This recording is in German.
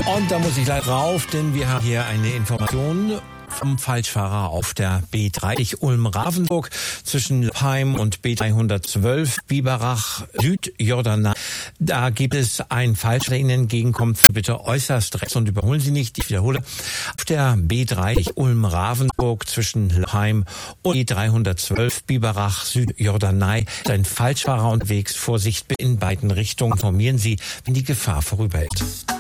Und da muss ich leider rauf, denn wir haben hier eine Information vom Falschfahrer auf der B30 Ulm-Ravensburg zwischen Lappheim und B312 Biberach Südjordanei. Da gibt es einen Falscher, der Ihnen entgegenkommt. Bitte äußerst rechts und überholen Sie nicht. Ich wiederhole. Auf der B30 Ulm-Ravensburg zwischen Lappheim und B312 Biberach Südjordanei ist ein Falschfahrer unterwegs. Vorsicht in beiden Richtungen. Informieren Sie, wenn die Gefahr vorüber ist.